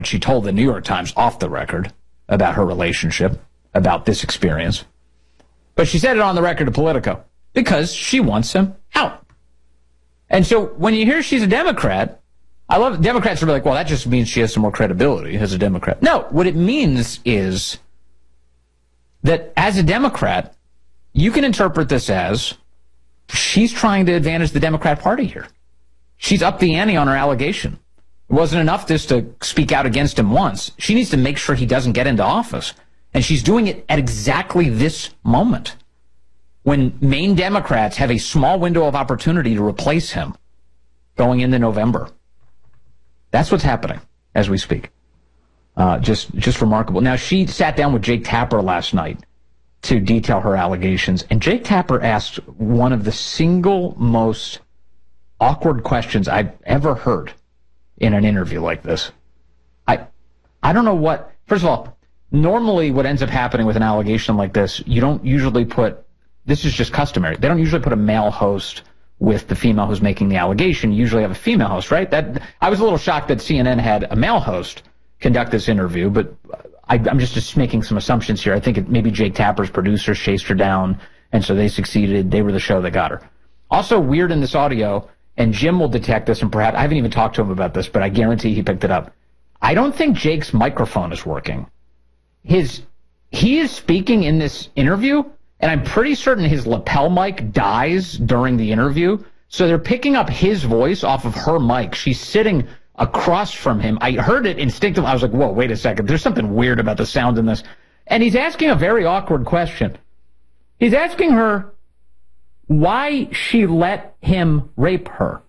She told the New York Times off the record about her relationship, about this experience. But she said it on the record to Politico because she wants him out. And so when you hear she's a Democrat, I love it. Democrats are like, well, that just means she has some more credibility as a Democrat. No, what it means is that as a Democrat, you can interpret this as she's trying to advantage the Democrat Party here. She's upped the ante on her allegation. It wasn't enough just to speak out against him once. She needs to make sure he doesn't get into office. And she's doing it at exactly this moment, when Maine Democrats have a small window of opportunity to replace him going into November. That's what's happening as we speak. Just remarkable. Now, she sat down with Jake Tapper last night to detail her allegations, and Jake Tapper asked one of the single most awkward questions I've ever heard in an interview like this. I don't know what, first of all, normally what ends up happening with an allegation like this, you don't usually put, this is just customary, they don't usually put a male host with the female who's making the allegation. You usually have a female host, right? I was a little shocked that CNN had a male host conduct this interview, but I'm just making some assumptions here. I think maybe Jake Tapper's producers chased her down, and so they succeeded. They were the show that got her. Also weird in this audio, and Jim will detect this, and perhaps, I haven't even talked to him about this, but I guarantee he picked it up. I don't think Jake's microphone is working. He is speaking in this interview, and I'm pretty certain his lapel mic dies during the interview, so they're picking up his voice off of her mic. She's sitting across from him. I heard it instinctively. I was like, whoa, wait a second. There's something weird about the sound in this. And he's asking a very awkward question. He's asking her why she let him rape her.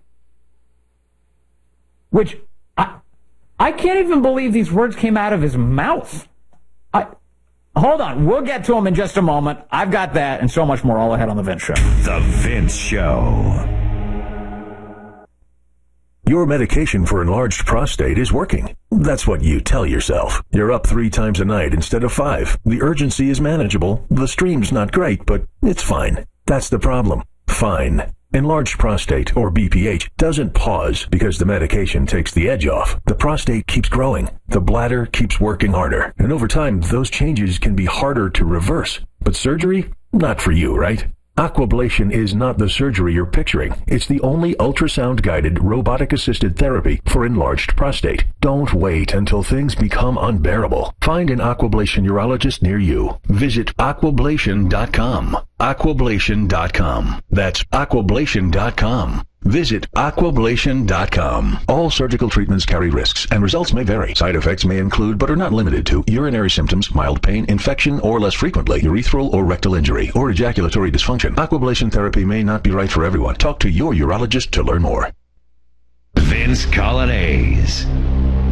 Which, I can't even believe these words came out of his mouth. Hold on. We'll get to him in just a moment. I've got that and so much more all ahead on The Vince Show. The Vince Show. Your medication for enlarged prostate is working. That's what you tell yourself. You're up 3 times a night instead of 5. The urgency is manageable. The stream's not great, but it's fine. That's the problem. Fine. Enlarged prostate, or BPH, doesn't pause because the medication takes the edge off. The prostate keeps growing. The bladder keeps working harder. And over time, those changes can be harder to reverse. But surgery? Not for you, right? Aquablation is not the surgery you're picturing. It's the only ultrasound-guided, robotic-assisted therapy for enlarged prostate. Don't wait until things become unbearable. Find an Aquablation urologist near you. Visit aquablation.com. Aquablation.com. That's aquablation.com. Visit aquablation.com. All surgical treatments carry risks, and results may vary. Side effects may include, but are not limited to, urinary symptoms, mild pain, infection, or less frequently, urethral or rectal injury, or ejaculatory dysfunction. Aquablation therapy may not be right for everyone. Talk to your urologist to learn more. Vince Coglianese.